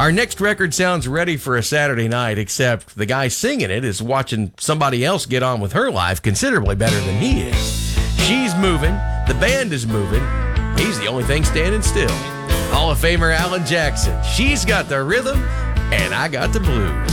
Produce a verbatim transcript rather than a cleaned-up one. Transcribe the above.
Our next record sounds ready for a Saturday night, except the guy singing it is watching somebody else get on with her life considerably better than he is. She's moving, the band is moving, he's the only thing standing still. Hall of Famer Alan Jackson. She's got the rhythm, and I got the blues.